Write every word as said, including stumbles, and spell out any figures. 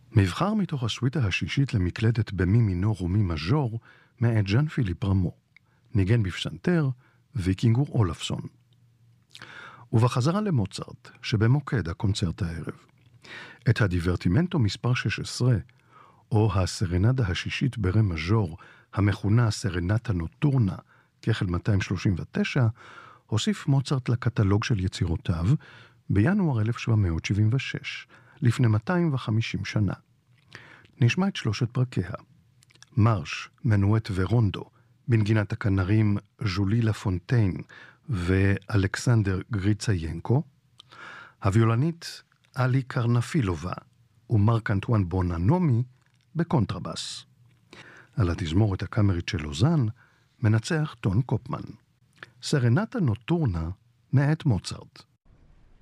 מבחר מתוך הסוויטה השישית למקלדת במי מינור ומי מז'ור מאת ז'אן פיליפ רמו, ניגן בפסנתר ויקינגור אולפסון. ובחזרה למוצרט, שבמוקד הקונצרט הערב. את הדיברטימנטו מספר שש עשרה, או הסרנדה השישית ברה מז'ור, המכונה סרנטה נוטורנה, כחל מאתיים שלושים ותשע, הוסיף מוצרט לקטלוג של יצירותיו בינואר אלף שבע מאות שבעים ושש, לפני מאתיים וחמישים שנה. נשמע את שלושת פרקיה. מרש, מנואט ורונדו, בנגינת הכנרים ז'ולי לפונטיין ואלכסנדר גריצאיינקו, הוויולנית אלי קרנפילובה ומרק אנטואן בוננומי בקונטרבס. על התזמורת הקאמרית של לוזן מנצח טון קופמן. סרנטה נוטורנה מאת מוצרט.